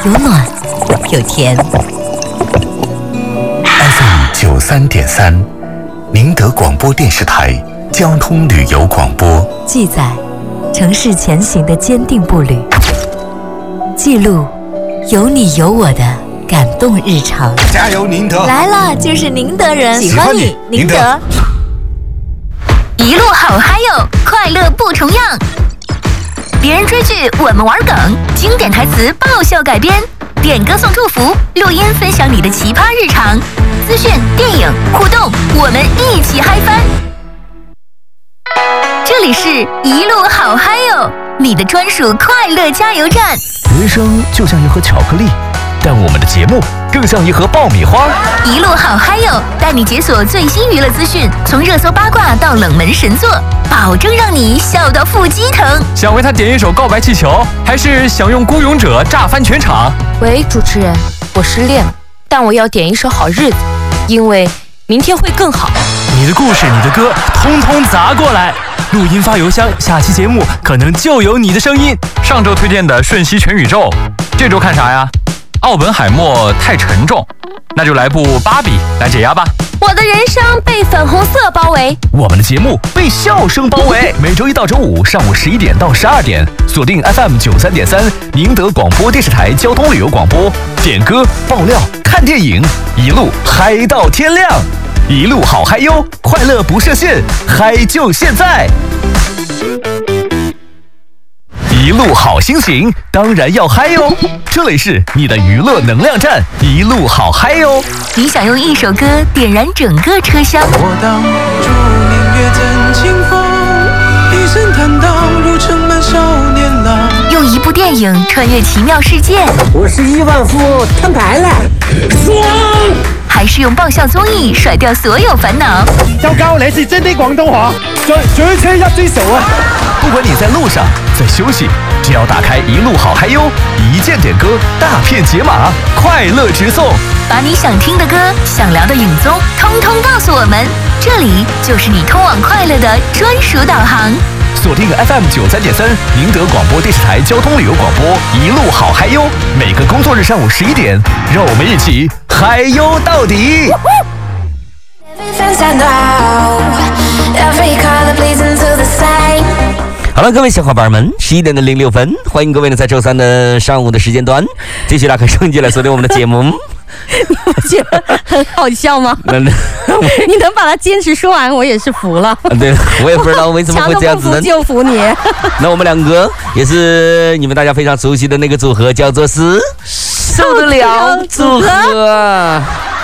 有暖有甜。 FM93.3，宁德广播电视台交通旅游广播， 记载城市前行的坚定步履，记录有你有我的感动日常。 加油宁德！ 来了就是宁德人，喜欢你宁德。 一路好嗨哟，快乐不重样。别人追剧，我们玩梗，经典台词爆笑改编，点歌送祝福，录音分享你的奇葩日常，资讯、电影互动，我们一起嗨翻。这里是一路好嗨哟，你的专属快乐加油站。 人生就像一盒巧克力，但我们的节目更像一盒爆米花。 一路好嗨哟，带你解锁最新娱乐资讯，从热搜八卦到冷门神作，保证让你笑到腹肌疼。 想为他点一首告白气球，还是想用孤勇者炸翻全场？ 喂，主持人，我失恋了，但我要点一首好日子，因为明天会更好。 你的故事，你的歌，通通砸过来！录音发邮箱，下期节目可能就有你的声音。上周推荐的《瞬息全宇宙》，这周看啥呀？奥本海默太沉重，那就来部《芭比》来解压吧。 我的人生被粉红色包围， 我们的节目被笑声包围。每周一到周五上午11点到12点，锁定 FM93.3宁德广播电视台交通旅游广播，点歌、爆料、看电影，一路嗨到天亮，一路好嗨哟，快乐不设限，嗨就现在。一路好心情，当然要嗨哟！这里是你的娱乐能量站，一路好嗨哟！ 你想用一首歌点燃整个车厢？ 我挡住明月赠清风，一声叹道路盛满少年郎。 用一部电影穿越奇妙世界？ 我是亿万富翁，摊牌了，爽！ 还是用爆笑综艺甩掉所有烦恼？ 周高，你是真的廣東話，最車一支手啊！ 不管你在路上，在休息，只要打开一路好嗨哟，一键点歌，大片解码，快乐直送， 把你想听的歌、想聊的影综，通通告诉我们，这里就是你通往快乐的专属导航。 锁定FM93.3宁德广播电视台交通旅游广播，一路好嗨哟！每个工作日上午11点，让我们一起嗨哟到底。好了，各位小伙伴们，11点06分，欢迎各位呢在周三的上午的时间段继续打开收音机来锁定我们的节目。 你不觉得很好笑吗？你能把它坚持说完，我也是服了。 对，我也不知道为什么会这样子呢。 就服你。那我们两个也是你们大家非常熟悉的那个组合，叫做是受得了组合。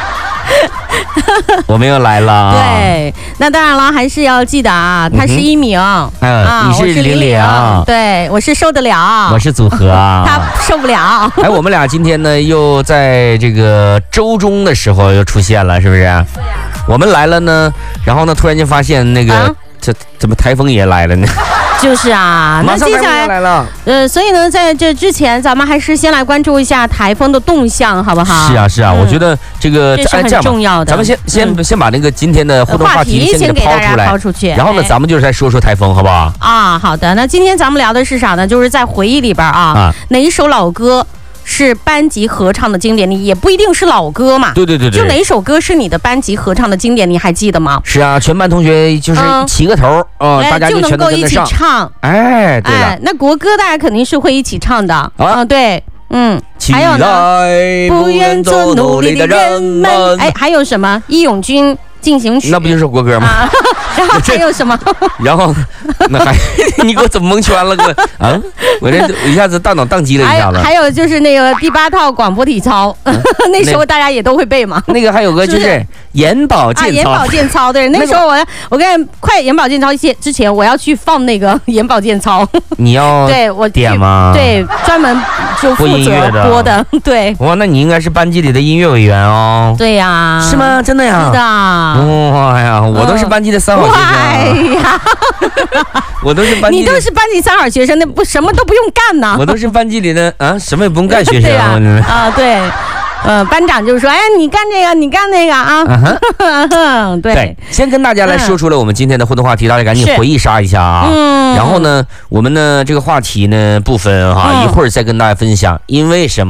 我们又来了。 对，那当然了，还是要记得啊，他是一鸣， 你是玲玲， 对，我是受得了， 我是组合， 他受不了。 哎，我们俩今天呢又在这个周中的时候又出现了，是不是？对呀。我们来了呢，然后呢突然间发现那个这怎么台风也来了呢？ 就是啊， 那接下来了， 所以呢，在这之前，咱们还是先来关注一下台风的动向，好不好？ 是啊，我觉得这个这是很重要的。 咱们先把那个今天的互动话题先给它抛出来，然后呢，咱们就是来说说台风，好不好？ 啊，好的。那今天咱们聊的是啥呢？就是在回忆里边哪一首老歌是班级合唱的经典？你也不一定是老歌嘛。 对， 就哪一首歌是你的班级合唱的经典？你还记得吗？ 是啊，全班同学就是起个头大家就能够一起唱。 哎，对了， 那国歌大家肯定是会一起唱的啊。对， 还有呢， 不愿做奴隶的人们。哎，还有什么？义勇军进行曲， 那不就是国歌吗？ 然后还有什么？ 然后那还你给我怎么蒙圈了哥啊？我这一下子大脑宕机了一下子。 还有就是那个第8套广播体操，那时候大家也都会背嘛。 那个还有个就是眼保健操， 眼保健操对。那时候我跟快眼保健操之前，我要去放那个眼保健操。 你要对我点吗？ 对，专门就负责播的。对。 哇，那你应该是班级里的音乐委员哦。 对呀。 是吗？真的呀？ 是的。 哇呀，我都是班级的3好学生。 哎呀， 我都是班级， 你都是班级3好学生，那不什么都不用干呢。 我都是班级里的什么也不用干学生。 对。班长就是说，哎，你干这个，你干那个啊。对， 先跟大家来说出了我们今天的互动话题，大家赶紧回忆杀一下啊。然后呢，我们的这个话题呢部分一会儿再跟大家分享，因为什么？